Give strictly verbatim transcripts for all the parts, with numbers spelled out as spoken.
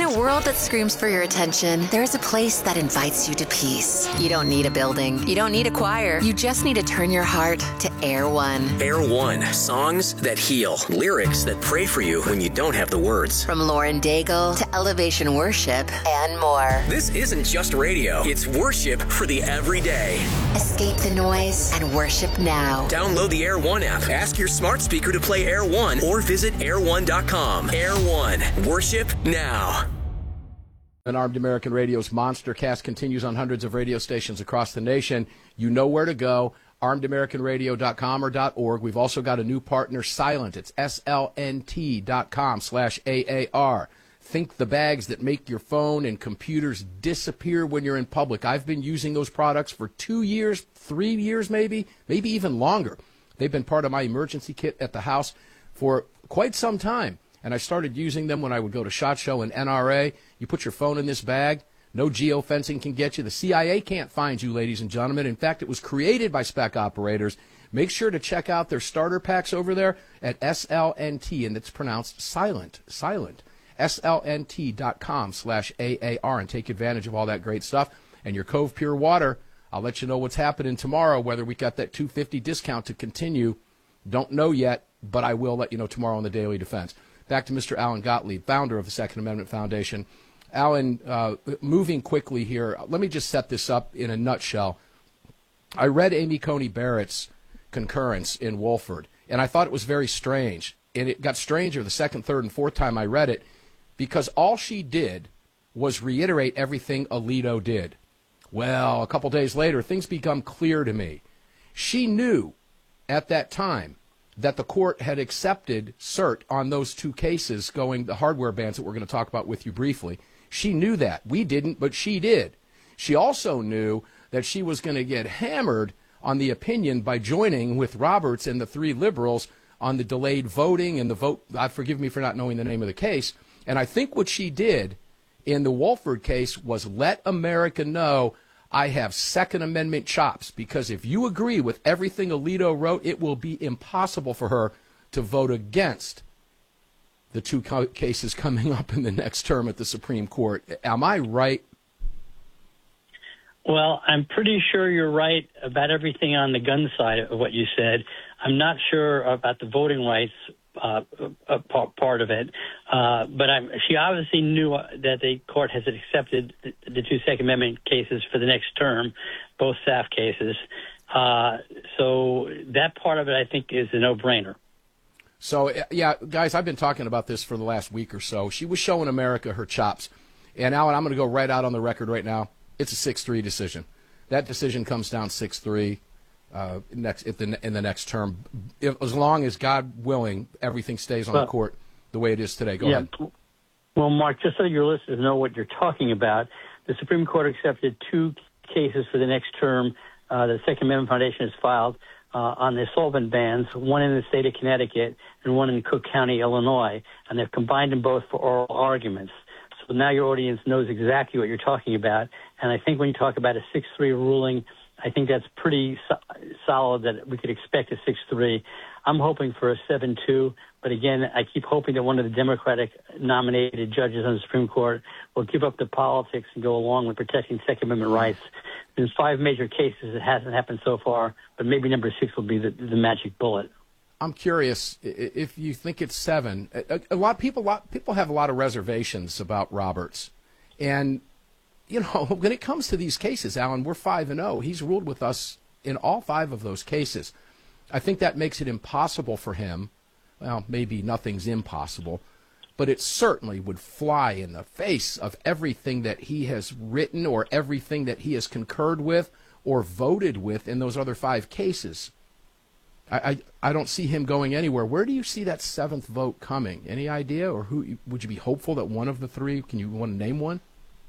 a world that screams for your attention, there's a place that invites you to peace. You don't need a building. You don't need a choir. You just need to turn your heart to Air One. Air One. Songs that heal. Lyrics that pray for you when you don't have the words. From Lauren Daigle to Elevation Worship and more. This isn't just radio. It's worship for the everyday. Escape the noise and worship now. Download the Air One app. Ask your smart speaker to play Air One or visit air one dot com. Air One. Worship now. An Armed American Radio's Monster Cast continues on hundreds of radio stations across the nation. You know where to go, armed american radio dot com or .org. We've also got a new partner, Silent. It's S L N T dot com slash A A R. Think the bags that make your phone and computers disappear when you're in public. I've been using those products for two years, three years maybe, maybe even longer. They've been part of my emergency kit at the house for quite some time. And I started using them when I would go to SHOT Show and N R A. You put your phone in this bag. No geofencing can get you. The C I A can't find you, ladies and gentlemen. In fact, it was created by spec operators. Make sure to check out their starter packs over there at S L N T, and it's pronounced silent, silent. S L N T dot com slash A A R, and take advantage of all that great stuff. And your Cove Pure Water, I'll let you know what's happening tomorrow, whether we got that two hundred fifty dollars discount to continue. Don't know yet, but I will let you know tomorrow on the Daily Defense. Back to Mister Alan Gottlieb, founder of the Second Amendment Foundation. Alan, uh, moving quickly here, let me just set this up in a nutshell. I read Amy Coney Barrett's concurrence in Wolford, and I thought it was very strange. And it got stranger the second, third, and fourth time I read it, because all she did was reiterate everything Alito did. Well, a couple days later, things become clear to me. She knew at that time that the court had accepted cert on those two cases going, the hardware bans that we're going to talk about with you briefly. She knew that. We didn't, but she did. She also knew that she was going to get hammered on the opinion by joining with Roberts and the three liberals on the delayed voting and the vote. Uh, forgive me for not knowing the name of the case. And I think what she did in the Wolford case was let America know I have Second Amendment chops, because if you agree with everything Alito wrote, it will be impossible for her to vote against the two co- cases coming up in the next term at the Supreme Court. Am I right? Well, I'm pretty sure you're right about everything on the gun side of what you said. I'm not sure about the voting rights uh, uh, part of it, uh, but I'm, she obviously knew that the court has accepted the, the two Second Amendment cases for the next term, both S A F cases. Uh, so that part of it, I think, is a no-brainer. So, yeah, guys, I've been talking about this for the last week or so. She was showing America her chops. And, Alan, I'm going to go right out on the record right now. It's a six three decision. That decision comes down six three uh, next if the, in the next term, if, as long as, God willing, everything stays on well, the court the way it is today. Go yeah. ahead. Well, Mark, just so your listeners know what you're talking about, the Supreme Court accepted two cases for the next term. Uh, the Second Amendment Foundation has filed uh, on the solvent bans, one in the state of Connecticut and one in Cook County, Illinois, and they've combined them both for oral arguments. So now your audience knows exactly what you're talking about. And I think when you talk about a six three ruling, I think that's pretty so- solid that we could expect a six three. I'm hoping for a seven two, but again, I keep hoping that one of the Democratic-nominated judges on the Supreme Court will give up the politics and go along with protecting Second Amendment rights. There's five major cases. It hasn't happened so far, but maybe number six will be the, the magic bullet. I'm curious if you think it's seven. A, a lot of people, a lot people have a lot of reservations about Roberts, and you know when it comes to these cases, Alan, we're five and zero. He's ruled with us in all five of those cases. I think that makes it impossible for him. Well, maybe nothing's impossible, but it certainly would fly in the face of everything that he has written or everything that he has concurred with or voted with in those other five cases. I, I, I don't see him going anywhere. Where do you see that seventh vote coming? Any idea? Or who would you be hopeful that one of the three? Can you want to name one?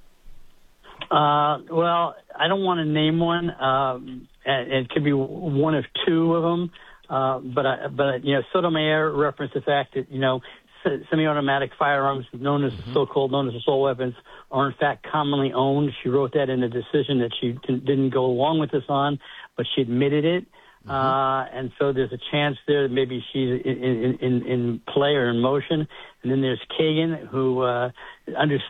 Uh, well, I don't want to name one. Um, it could be one of two of them. Uh, but, I, but you know, Sotomayor referenced the fact that, you know, semi-automatic firearms, known as mm-hmm. so-called known as assault weapons, are in fact commonly owned. She wrote that in a decision that she didn't go along with this on, but she admitted it. Mm-hmm. Uh, and so there's a chance there that maybe she's in, in, in, in play or in motion. And then there's Kagan, who uh, under,